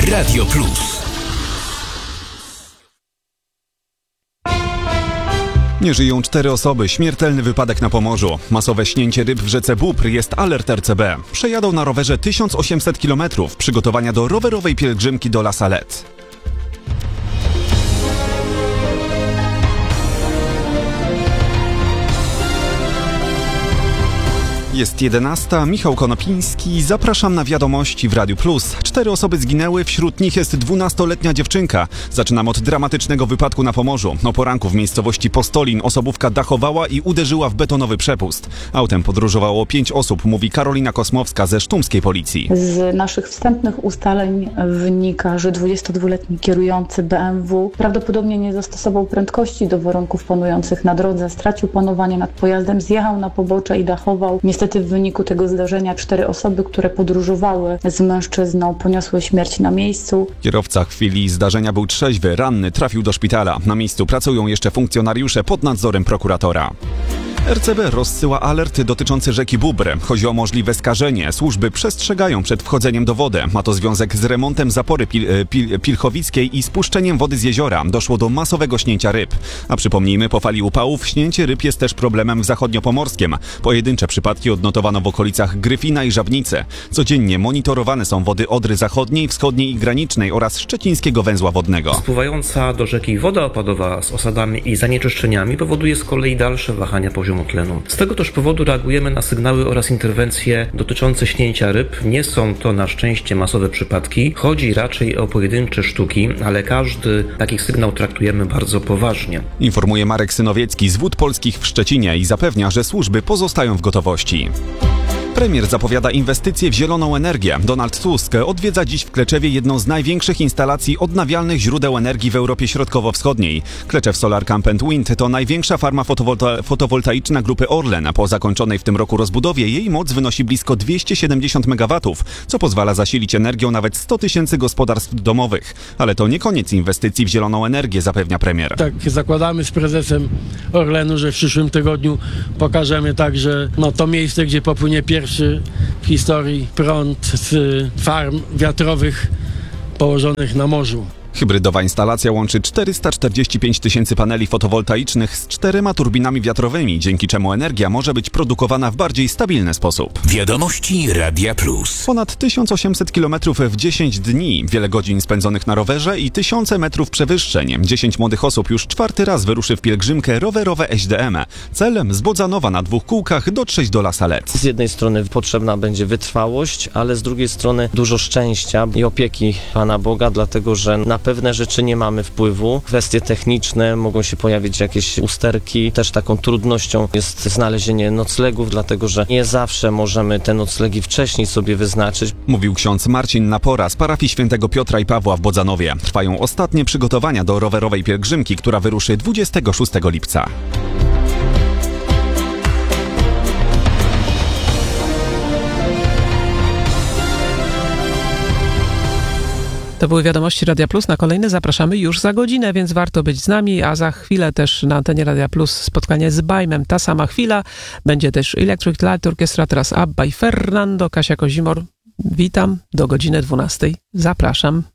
Radio Plus. Nie żyją 4 osoby. Śmiertelny wypadek na Pomorzu. Masowe śnięcie ryb w rzece Bóbr. Jest alert RCB. Przejadą na rowerze 1800 km. Przygotowania do rowerowej pielgrzymki do La Salette. Jest 11. Michał Konopiński. Zapraszam na wiadomości w Radiu Plus. 4 osoby zginęły, wśród nich jest 12-letnia dziewczynka. Zaczynam od dramatycznego wypadku na Pomorzu. O poranku w miejscowości Postolin osobówka dachowała i uderzyła w betonowy przepust. Autem podróżowało 5 osób, mówi Karolina Kosmowska ze sztumskiej policji. Z naszych wstępnych ustaleń wynika, że 22-letni kierujący BMW prawdopodobnie nie zastosował prędkości do warunków panujących na drodze, stracił panowanie nad pojazdem, zjechał na pobocze i dachował. Niestety w wyniku tego zdarzenia 4 osoby, które podróżowały z mężczyzną, poniosły śmierć na miejscu. Kierowca w chwili zdarzenia był trzeźwy, ranny, trafił do szpitala. Na miejscu pracują jeszcze funkcjonariusze pod nadzorem prokuratora. RCB rozsyła alerty dotyczące rzeki Bóbr. Chodzi o możliwe skażenie. Służby przestrzegają przed wchodzeniem do wody. Ma to związek z remontem zapory Pilchowickiej i spuszczeniem wody z jeziora. Doszło do masowego śnięcia ryb. A przypomnijmy, po fali upałów śnięcie ryb jest też problemem w zachodniopomorskiem. Pojedyncze przypadki odnotowano w okolicach Gryfina i Żabnicy. Codziennie monitorowane są wody Odry Zachodniej, Wschodniej i Granicznej oraz Szczecińskiego Węzła Wodnego. Spływająca do rzeki woda opadowa z osadami i zanieczyszczeniami powoduje z kolei dalsze wahania poziomu tlenu. Z tego też powodu reagujemy na sygnały oraz interwencje dotyczące śnięcia ryb. Nie są to na szczęście masowe przypadki. Chodzi raczej o pojedyncze sztuki, ale każdy taki sygnał traktujemy bardzo poważnie. Informuje Marek Synowiecki z Wód Polskich w Szczecinie i zapewnia, że służby pozostają w gotowości. Premier zapowiada inwestycje w zieloną energię. Donald Tusk odwiedza dziś w Kleczewie jedną z największych instalacji odnawialnych źródeł energii w Europie Środkowo-Wschodniej. Kleczew Solar Camp & Wind to największa farma fotowoltaiczna grupy Orlen. Po zakończonej w tym roku rozbudowie jej moc wynosi blisko 270 MW, co pozwala zasilić energią nawet 100 000 gospodarstw domowych. Ale to nie koniec inwestycji w zieloną energię, zapewnia premier. Tak, zakładamy z prezesem Orlenu, że w przyszłym tygodniu pokażemy także to miejsce, gdzie popłynie pierwszy w historii prąd z farm wiatrowych położonych na morzu. Hybrydowa instalacja łączy 445 000 paneli fotowoltaicznych z 4 turbinami wiatrowymi, dzięki czemu energia może być produkowana w bardziej stabilny sposób. Wiadomości Radia Plus. Ponad 1800 km w 10 dni, wiele godzin spędzonych na rowerze i tysiące metrów przewyższeń. 10 młodych osób już 4. raz wyruszy w pielgrzymkę rowerowe SDM. Celem z Bodzanowa na 2 kółkach dotrzeć do La Salette. Z jednej strony potrzebna będzie wytrwałość, ale z drugiej strony dużo szczęścia i opieki Pana Boga, dlatego że na pewne rzeczy nie mamy wpływu. Kwestie techniczne, mogą się pojawić jakieś usterki. Też taką trudnością jest znalezienie noclegów, dlatego że nie zawsze możemy te noclegi wcześniej sobie wyznaczyć. Mówił ksiądz Marcin Napora z parafii świętego Piotra i Pawła w Bodzanowie. Trwają ostatnie przygotowania do rowerowej pielgrzymki, która wyruszy 26 lipca. To były wiadomości Radia Plus. Na kolejne zapraszamy już za godzinę, więc warto być z nami, a za chwilę też na antenie Radia Plus spotkanie z Bajmem. Ta sama chwila. Będzie też Electric Light Orchestra, teraz ABBA i Fernando, Kasia Kozimor. Witam do godziny 12. Zapraszam.